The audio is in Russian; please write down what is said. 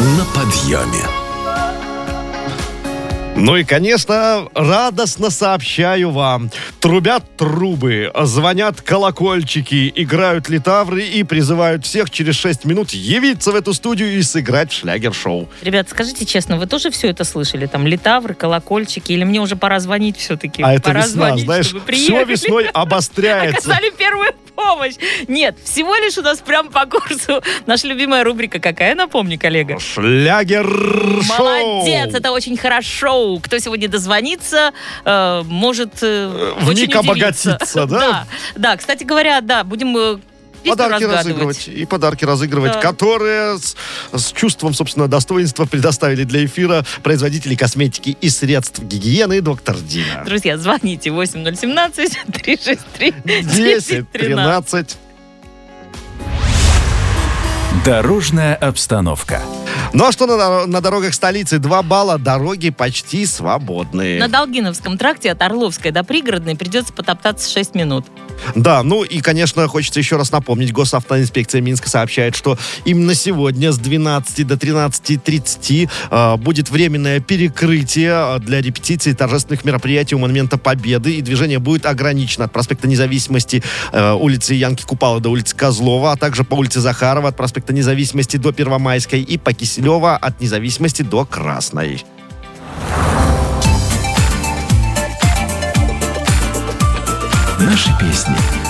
на подъеме. Ну и, конечно, радостно сообщаю вам. Трубят трубы, звонят колокольчики, играют литавры и призывают всех через 6 минут явиться в эту студию и сыграть в шлягер-шоу. Ребят, скажите честно, вы тоже все это слышали? Там литавры, колокольчики, или мне уже пора звонить все-таки? А это пора весна, звонить, знаешь, чтобы все приехали. весной обостряется. Оказали первую помощь. Нет, всего лишь у нас прям по курсу наша любимая рубрика какая, напомни, коллега? Шлягер-шоу! Молодец, это очень хорошо. Кто сегодня дозвонится, может очень вмиг обогатиться, да? Да, кстати говоря, да, будем песню Подарки разгадывать. разыгрывать. И подарки разыгрывать, Да. которые с чувством, собственно, достоинства предоставили для эфира производители косметики и средств гигиены «Доктор Дина». Друзья, звоните 8017-363-1013. 10-13. Дорожная обстановка. Ну а что на дорогах столицы? 2 балла, дороги почти свободные. На Долгиновском тракте от Орловской до Пригородной придется потоптаться 6 минут. Да, ну и, конечно, хочется еще раз напомнить, госавтоинспекция Минска сообщает, что именно сегодня с 12 до 13:30 будет временное перекрытие для репетиции торжественных мероприятий у Монумента Победы, и движение будет ограничено от проспекта Независимости, улицы Янки Купала до улицы Козлова, а также по улице Захарова от проспекта Независимости до Первомайской и по Киселева от Независимости до Красной. Наши песни,